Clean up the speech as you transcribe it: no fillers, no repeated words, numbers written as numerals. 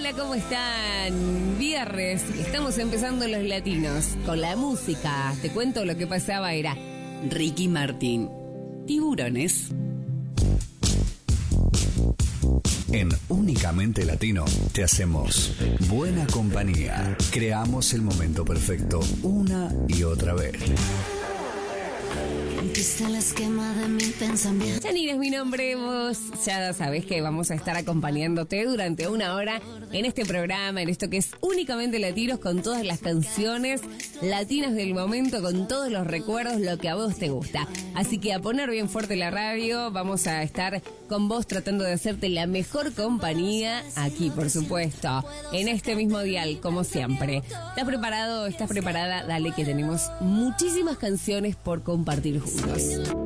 Hola, ¿cómo están? Viernes, estamos empezando los latinos con la música. Te cuento lo que pasaba, era Ricky Martin, Tiburones. En Únicamente Latino te hacemos buena compañía. Creamos el momento perfecto una y otra vez. Janine es mi nombre, vos ya sabés que vamos a estar acompañándote durante una hora en este programa, en esto que es Únicamente Latinos, con todas las canciones latinas del momento, con todos los recuerdos, lo que a vos te gusta. Así que a poner bien fuerte la radio, vamos a estar con vos tratando de hacerte la mejor compañía aquí, por supuesto, en este mismo dial, como siempre. ¿Estás preparado? ¿Estás preparada? Dale, que tenemos muchísimas canciones por compartir juntos.